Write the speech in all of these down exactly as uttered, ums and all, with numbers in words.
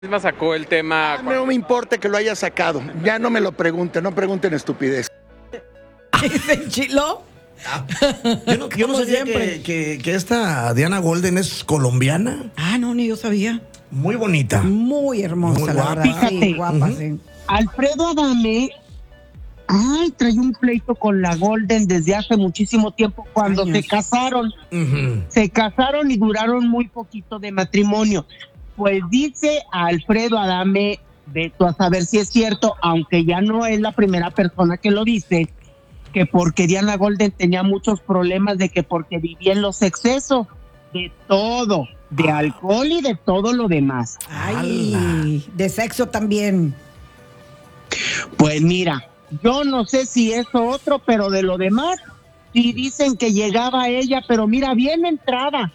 misma sacó el tema. Ah, no me importa que lo haya sacado. Ya no me lo pregunten, no pregunten estupidez. ¿Se enchiló? Ah, yo no, yo no Como sabía siempre. que, que, que esta Diana Golden es colombiana. Ah, no, ni yo sabía. Muy bonita. Muy hermosa, Muy la guapa. verdad. Sí, Fíjate. guapa, Ujú. sí. Alfredo Adame, ay, trae un pleito con la Golden desde hace muchísimo tiempo cuando Años. se casaron. Ujú. Se casaron y duraron muy poquito de matrimonio. Pues dice Alfredo Adame, veto a saber si es cierto, aunque ya no es la primera persona que lo dice, que porque Diana Golden tenía muchos problemas de que porque vivía en los excesos de todo, de alcohol y de todo lo demás. Ay, de sexo también. Pues mira, yo no sé si eso otro, pero de lo demás, sí dicen que llegaba ella, pero mira, bien entrada.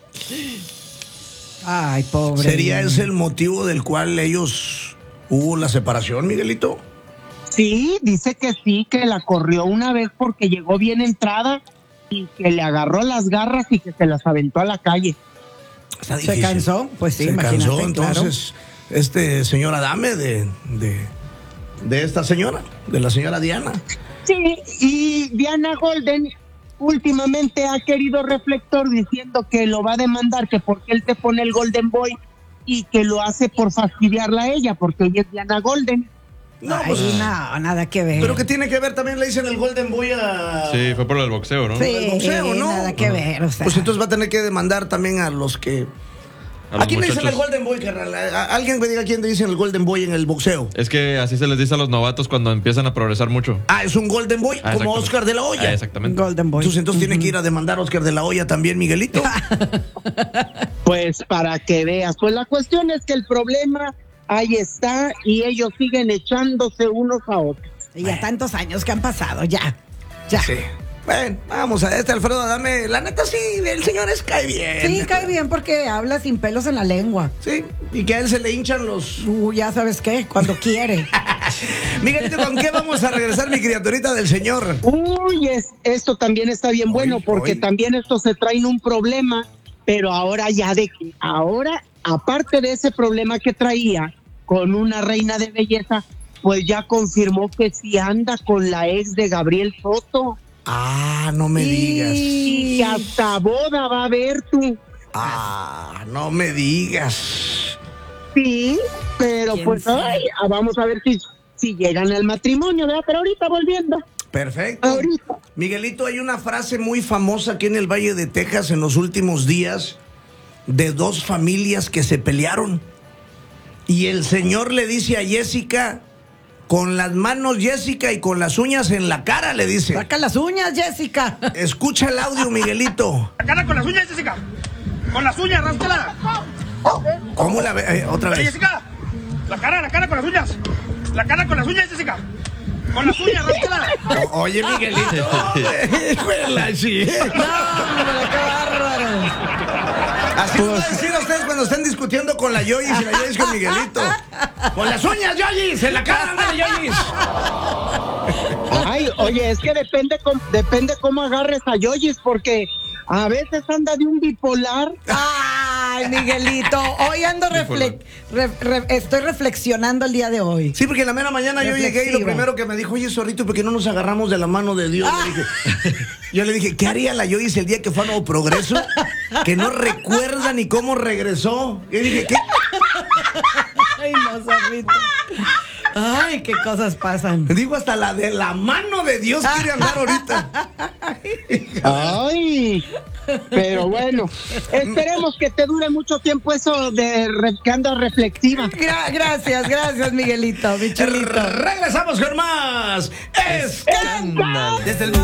Ay, pobre. ¿Sería ese el motivo del cual ellos hubo la separación, Miguelito? Sí, dice que sí, que la corrió una vez porque llegó bien entrada y que le agarró las garras y que se las aventó a la calle. Está ¿Se cansó? Pues sí, Se imagínate, cansó entonces este señor Adame de, de, de esta señora, de la señora Diana. Sí, y Diana Golden últimamente ha querido reflector diciendo que lo va a demandar, que porque él te pone el Golden Boy y que lo hace por fastidiarla a ella, porque ella es Diana Golden. No, Ay, pues, no, nada que ver. pero que tiene que ver, también le dicen el Golden Boy a... Sí, fue por el boxeo, ¿no? Sí, el boxeo, ¿no? nada que ver, o sea. Pues entonces va a tener que demandar también a los que... A ¿A, los quién le dicen el muchachos. Golden Boy, carnal? A- a- Alguien me diga quién le dicen el Golden Boy en el boxeo. Es que así se les dice a los novatos cuando empiezan a progresar mucho. Ah, es un Golden Boy, Ah, como exactamente. Oscar de la Hoya. Ah, exactamente. Golden Boy. Entonces, entonces tiene que ir a demandar a Oscar de la Hoya también, Miguelito. Pues para que veas, pues la cuestión es que el problema ahí está y ellos siguen echándose unos a otros. Y ya tantos años que han pasado, ya. Ya. Sí. Bueno, vamos a este Alfredo Adame. La neta sí, el señor es cae bien. Sí, cae bien porque habla sin pelos en la lengua. Sí, y que a él se le hinchan los... Uh, ya sabes qué, cuando quiere. Miguelito, ¿con qué vamos a regresar, mi criaturita del señor? Uy, es, esto también está bien Hoy, bueno porque hoy. también estos se traen un problema, pero ahora ya de que, ahora, aparte de ese problema que traía con una reina de belleza, pues ya confirmó que sí anda con la ex de Gabriel Soto Ah, no me digas. y que hasta boda va a haber tú. Ah, no me digas. Sí, pero ¿Quién pues sabe? ay, ah, vamos a ver si, si llegan al matrimonio, ¿verdad? Pero ahorita volviendo. Perfecto. Ahorita. Miguelito, hay una frase muy famosa aquí en el Valle de Texas en los últimos días de dos familias que se pelearon. Y el señor le dice a Jessica, con las manos Jessica y con las uñas en la cara, le dice. Saca las uñas, Jessica. Escucha el audio, Miguelito. La cara con las uñas, Jessica. Con las uñas, ráscala. ¿Cómo la ve? Eh, otra Oye, vez. Jessica. La cara, la cara con las uñas. La cara con las uñas, Jessica. Con las uñas, ráscala. O- oye, Miguelito. Juela, sí. No, hombre, qué bárbaro. Así lo va a decir a ustedes cuando estén discutiendo con la Yoyis y la Yoyis con Miguelito. Con las uñas, Yoyis, en la cara, ándale, Yoyis. Ay, oye, es que depende cómo, depende cómo agarres a Yoyis, porque a veces anda de un bipolar. Ay, Miguelito, hoy ando refle- re- re- estoy reflexionando el día de hoy. Sí, porque en la mera mañana yo llegué y lo Reflexiva. primero que me dijo, oye, zorrito, ¿por qué no nos agarramos de la mano de Dios? Le dije- yo le dije, ¿qué haría la Yoyis el día que fue a Nuevo Progreso? Que no recuerda ni cómo regresó. Y yo dije, ¿qué? Ay, no, zorrito. Ay, qué cosas pasan. Digo, hasta la de la mano de Dios quiere andar ahorita. Ay, pero bueno, esperemos que te dure mucho tiempo eso de re- que andas reflexiva. Gra- gracias, gracias, Miguelito, mi chulito. Regresamos con más. Escándalo. Desde el